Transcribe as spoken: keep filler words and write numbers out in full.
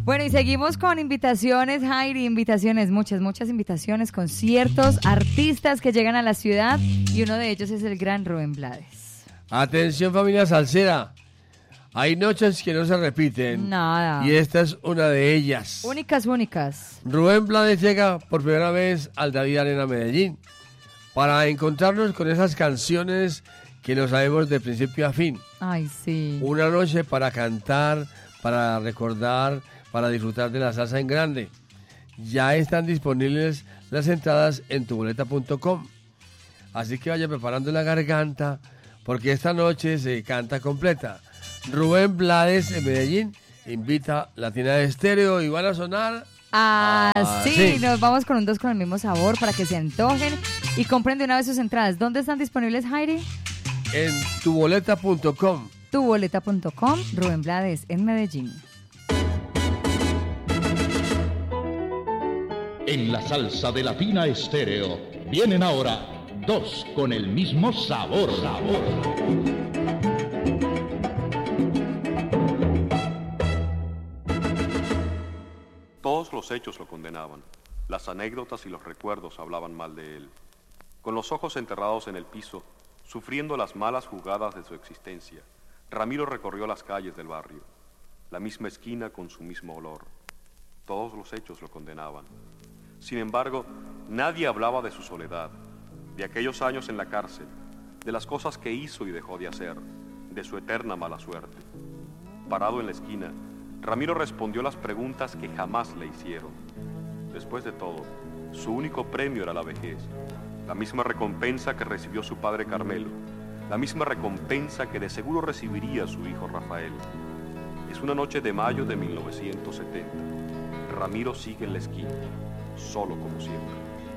Bueno, y seguimos con invitaciones, Jairi, invitaciones, muchas, muchas invitaciones, conciertos, artistas que llegan a la ciudad y uno de ellos es el gran Rubén Blades. Atención, familia salsera, hay noches que no se repiten. Nada. Y esta es una de ellas. Únicas, únicas. Rubén Blades llega por primera vez al David Arena Medellín para encontrarnos con esas canciones que no sabemos de principio a fin. Ay, sí. Una noche para cantar, para recordar, para disfrutar de la salsa en grande. Ya están disponibles las entradas en tu boleta punto com. Así que vaya preparando la garganta, porque esta noche se canta completa. Rubén Blades en Medellín invita Latina de Estéreo y van a sonar... Ah, Ah, sí, sí. nos vamos con un dos con el mismo sabor para que se antojen y compren de una vez sus entradas. ¿Dónde están disponibles, Jairi? En tu boleta punto com. tu boleta punto com, Rubén Blades en Medellín. En la salsa de Latina Estéreo vienen ahora dos con el mismo sabor. sabor. Todos los hechos lo condenaban. Las anécdotas y los recuerdos hablaban mal de él. Con los ojos enterrados en el piso, sufriendo las malas jugadas de su existencia, Ramiro recorrió las calles del barrio, la misma esquina con su mismo olor. Todos los hechos lo condenaban. Sin embargo, nadie hablaba de su soledad, de aquellos años en la cárcel, de las cosas que hizo y dejó de hacer, de su eterna mala suerte. Parado en la esquina, Ramiro respondió las preguntas que jamás le hicieron. Después de todo, su único premio era la vejez, la misma recompensa que recibió su padre Carmelo, la misma recompensa que de seguro recibiría su hijo Rafael. Es una noche de mayo de mil novecientos setenta. Ramiro sigue en la esquina, solo como siempre.